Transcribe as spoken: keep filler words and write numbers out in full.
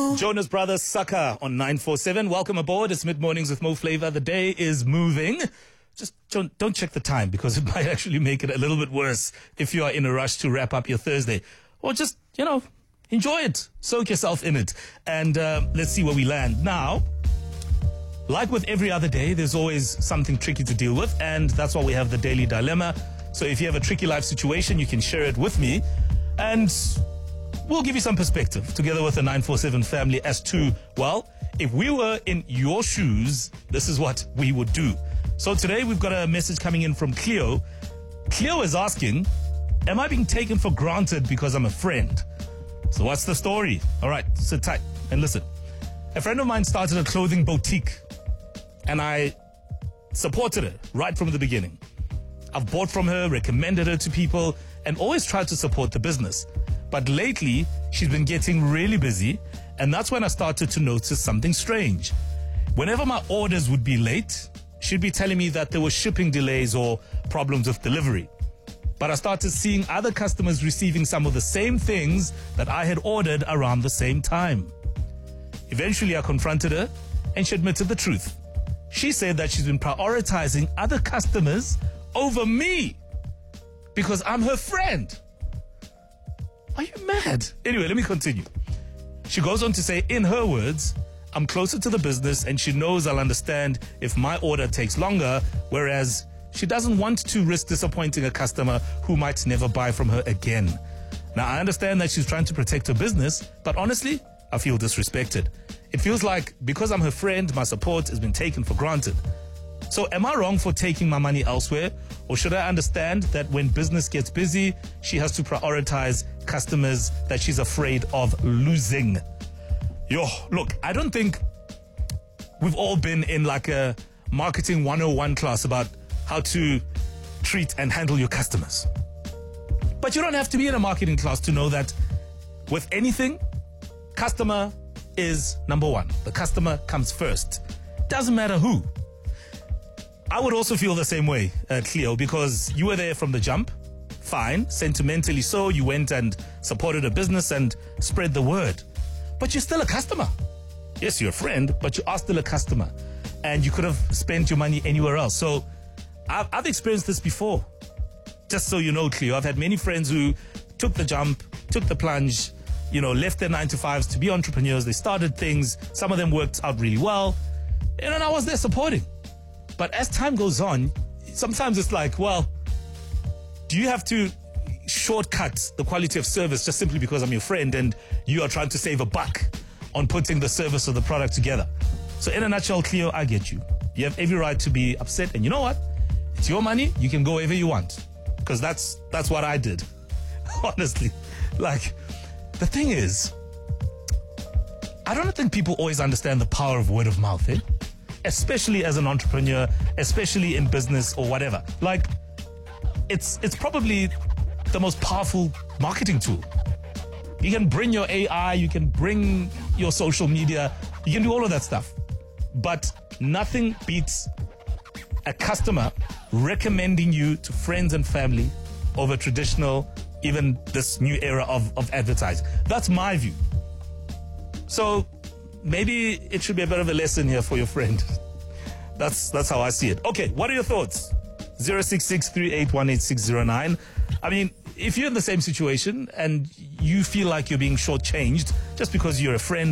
Jonas Brothers, Sucker on nine four seven. Welcome aboard. It's Mid Mornings with Mo Flavor. The day is moving. Just don't, don't check the time because it might actually make it a little bit worse if you are in a rush to wrap up your Thursday. Or just, you know, enjoy it. Soak yourself in it. And uh, let's see where we land. Now, like with every other day, there's always something tricky to deal with. And that's why we have the Daily Dilemma. So if you have a tricky life situation, you can share it with me. And we'll give you some perspective together with the nine four seven family as to, well, if we were in your shoes, this is what we would do. So today we've got a message coming in from Cleo. Cleo is asking, am I being taken for granted because I'm a friend? So what's the story? All right, sit tight and listen. A friend of mine started a clothing boutique and I supported her right from the beginning. I've bought from her, recommended her to people, and always tried to support the business. But lately, she's been getting really busy, and that's when I started to notice something strange. Whenever my orders would be late, she'd be telling me that there were shipping delays or problems with delivery. But I started seeing other customers receiving some of the same things that I had ordered around the same time. Eventually, I confronted her, and she admitted the truth. She said that she's been prioritizing other customers over me because I'm her friend. Are you mad? Anyway, let me continue. She goes on to say, in her words, I'm closer to the business and she knows I'll understand if my order takes longer, whereas she doesn't want to risk disappointing a customer who might never buy from her again. Now, I understand that she's trying to protect her business, but honestly, I feel disrespected. It feels like because I'm her friend, my support has been taken for granted. So am I wrong for taking my money elsewhere? Or should I understand that when business gets busy, she has to prioritize customers that she's afraid of losing? Yo, look, I don't think we've all been in like a marketing one oh one class about how to treat and handle your customers. But you don't have to be in a marketing class to know that with anything, customer is number one. The customer comes first. Doesn't matter who. I would also feel the same way, uh, Cleo, because you were there from the jump. Fine, sentimentally so, you went and supported a business and spread the word. But you're still a customer. Yes, you're a friend, but you are still a customer. And you could have spent your money anywhere else. So I've, I've experienced this before. Just so you know, Cleo, I've had many friends who took the jump, took the plunge, you know, left their nine to fives to be entrepreneurs. They started things. Some of them worked out really well. And then I was there supporting. But as time goes on, sometimes it's like, well, do you have to shortcut the quality of service just simply because I'm your friend and you are trying to save a buck on putting the service or the product together? So in a nutshell, Cleo, I get you. You have every right to be upset. And you know what? It's your money. You can go wherever you want. Because that's, that's what I did. Honestly. Like, the thing is, I don't think people always understand the power of word of mouth, eh? Especially as an entrepreneur, especially in business or whatever. Like, it's it's probably the most powerful marketing tool. You can bring your A I, you can bring your social media, you can do all of that stuff. But nothing beats a customer recommending you to friends and family over traditional, even this new era of, of advertising. That's my view. So maybe it should be a bit of a lesson here for your friend. That's that's how I see it. Okay, what are your thoughts? zero six six, three eight one, eight six zero nine. I mean, if you're in the same situation and you feel like you're being shortchanged just because you're a friend